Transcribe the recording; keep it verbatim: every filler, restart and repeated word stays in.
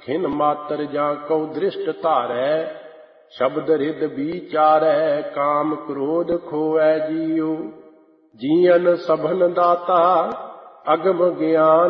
खिन मातर जा कौ दृष्ट धारै, शब्द रिद विचारै, काम क्रोध खोए जियो। जीवन सभन दाता, अगम ज्ञान